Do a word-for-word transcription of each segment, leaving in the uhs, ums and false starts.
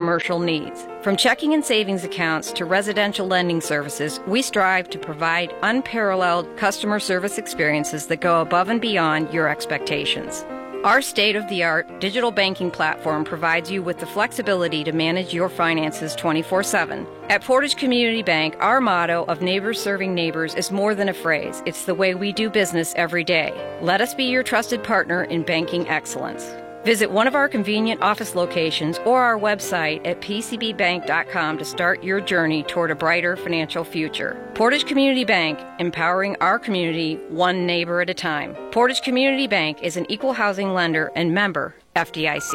commercial needs. From checking and savings accounts to residential lending services, we strive to provide unparalleled customer service experiences that go above and beyond your expectations. Our state-of-the-art digital banking platform provides you with the flexibility to manage your finances twenty-four seven. At Portage Community Bank, our motto of neighbors serving neighbors is more than a phrase. It's the way we do business every day. Let us be your trusted partner in banking excellence. Visit one of our convenient office locations or our website at p c b bank dot com to start your journey toward a brighter financial future. Portage Community Bank, empowering our community one neighbor at a time. Portage Community Bank is an equal housing lender and member F D I C.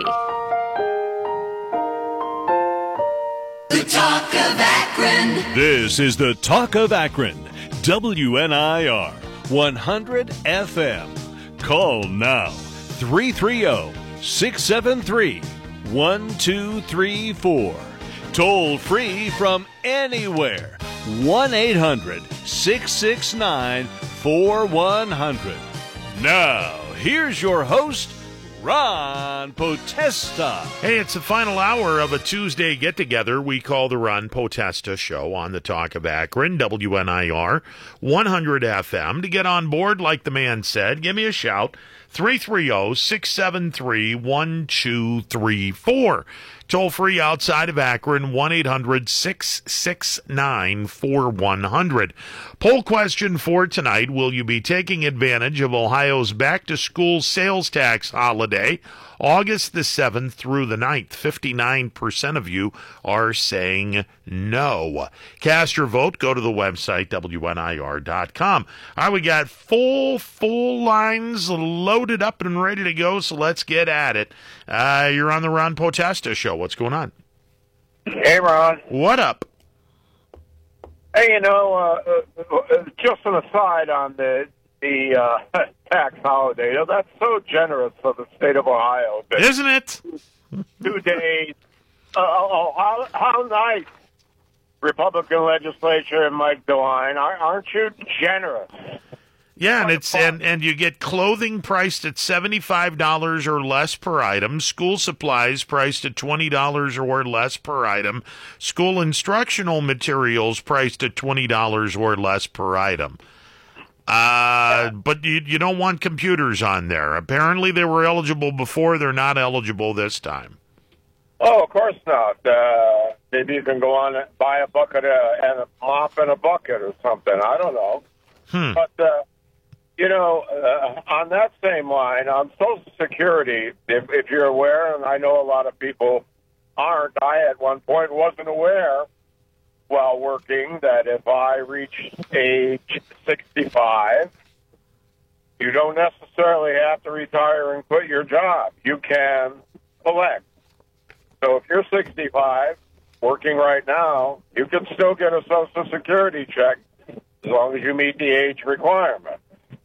The Talk of Akron. This is the Talk of Akron. W N I R one hundred F M. Call now. three three zero, six seven three, one two three four. Toll free from anywhere. one eight hundred, six six nine, four one zero zero. Now, here's your host, Ron Potesta. Hey, it's the final hour of a Tuesday get-together we call the Ron Potesta Show on the Talk of Akron, W N I R one hundred F M. To get on board, like the man said, give me a shout, three three zero, six seven three, one two three four. Toll free outside of Akron, one eight hundred, six six nine, four one zero zero. Poll question for tonight: will you be taking advantage of Ohio's back-to-school sales tax holiday, August the seventh through the ninth? fifty-nine percent of you are saying no. Cast your vote. Go to the website, W N I R dot com. All right, we got full, full lines loaded up and ready to go, so let's get at it. Uh, you're on the Ron Potesta Show. What's going on? Hey, Ron. What up? Hey, you know, uh, uh, just an aside on the the uh, tax holiday. You know, that's so generous for the state of Ohio. Isn't it? Two days. Uh, oh, how, how nice, Republican legislature and Mike DeWine. Aren't you generous? Yeah, and it's and, and you get clothing priced at seventy-five dollars or less per item, school supplies priced at twenty dollars or less per item, school instructional materials priced at twenty dollars or less per item. Uh, but you you don't want computers on there. Apparently they were eligible before, they're not eligible this time. Oh, of course not. Uh, maybe you can go on and buy a bucket uh, and a mop and a bucket or something. I don't know. Hmm. But, uh, you know, uh, on that same line, on Social Security, if, if you're aware, and I know a lot of people aren't, I at one point wasn't aware while working that if I reach age sixty-five, you don't necessarily have to retire and quit your job. You can collect. So if you're sixty-five, working right now, you can still get a Social Security check as long as you meet the age requirement.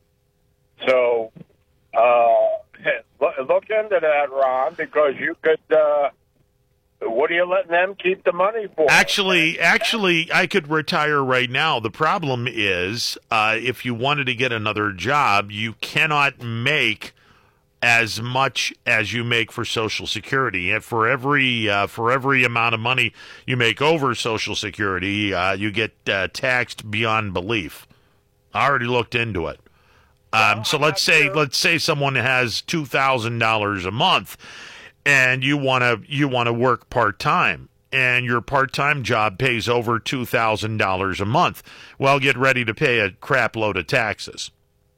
So uh, look into that, Ron, because you could. Uh, what are you letting them keep the money for? Actually, actually, I could retire right now. The problem is, uh, if you wanted to get another job, you cannot make as much as you make for Social Security. And for every uh, for every amount of money you make over Social Security, uh, you get uh, taxed beyond belief. I already looked into it. Um, so let's say let's say someone has two thousand dollars a month, and you want to you want to work part time, and your part time job pays over two thousand dollars a month. Well, get ready to pay a crap load of taxes.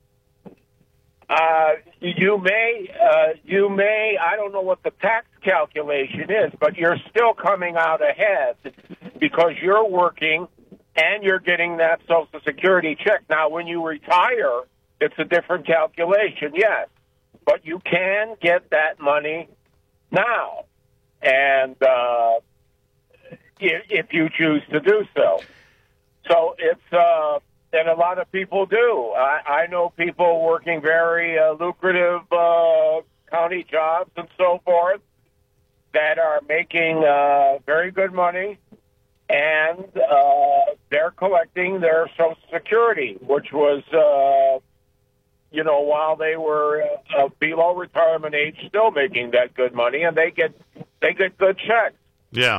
Uh, you may, uh, you may. I don't know what the tax calculation is, but you're still coming out ahead because you're working and you're getting that Social Security check. Now, when you retire, it's a different calculation, yes, but you can get that money now, and uh, if, if you choose to do so. So it's, uh, and a lot of people do. I, I know people working very uh, lucrative uh, county jobs and so forth that are making uh, very good money, and uh, they're collecting their Social Security, which was, uh, you know, while they were uh, below retirement age, still making that good money, and they get they get good checks. Yeah.